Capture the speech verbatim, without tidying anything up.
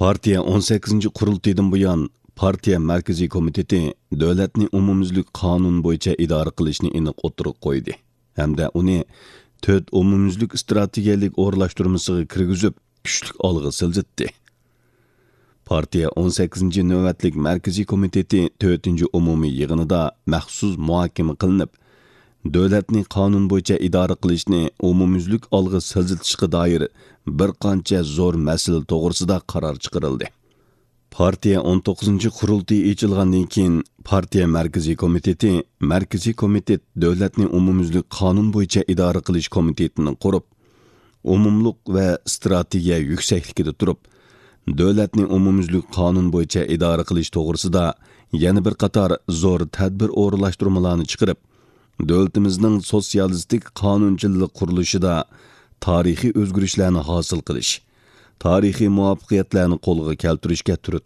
Partiya o'n sakkizinchi qurultaydan buyon Partiya Markaziy komiteti davlatni umumyuzlik qonun bo'yicha idora qilishni aniq o'tirib qo'ydi hamda uni to'rt umumyuzlik strategiyalik o'rlashtirmasiga kirgizib kuchli olg'a siljitdi. Partiya o'n sakkizinchi navbatlik Markaziy komiteti to'rtinchi umumiy yig'inida maxsus muhokama qilinib, davlatni qonun bo'yicha idora qilishni umumyuzlik olg'a siljitishga doir bir qancha zo'r masala to'g'risida qaror chiqarildi. Partiya o'n to'qqizinchi qurultiy ochilgandan keyin Partiya Markaziy komiteti Markaziy komitet davlatni umumyuzlik qonun bo'yicha idora qilish komitetini qurib, umumluq va strategiya yuksakligida turib, davlatni umumyuzlik qonun bo'yicha idora qilish to'g'risida yana bir qator zo'r tadbir o'rinlashtirmalarni chiqarib, davlatimizning sotsialistik qonunchilik qurilishida tarixiy o'zgarishlarni hosil qilish, tarixiy muvaffaqiyatlarni qo'lga keltirishga turtki